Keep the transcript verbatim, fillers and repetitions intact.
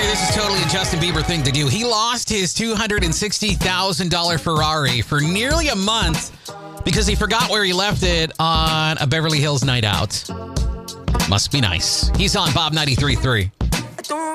this is totally a Justin Bieber thing to do. He lost his two hundred sixty thousand dollars Ferrari for nearly a month because he forgot where he left it on a Beverly Hills night out. Must be nice. He's on Bob ninety-three point three.